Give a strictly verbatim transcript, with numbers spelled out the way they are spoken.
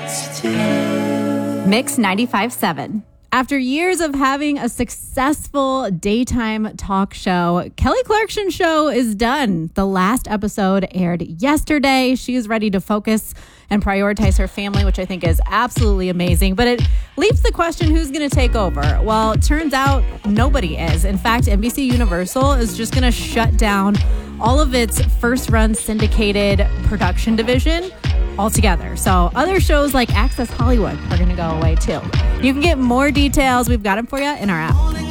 Mix ninety-five point seven. After years of having a successful daytime talk show, Kelly Clarkson's show is done. The last episode aired yesterday. She is ready to focus and prioritize her family, which I think is absolutely amazing. But it leaves the question, who's going to take over? Well, it turns out nobody is. In fact, N B C Universal is just going to shut down all of its first-run syndicated production division altogether. So other shows like Access Hollywood are going to go away too. You can get more details. We've got them for you in our app.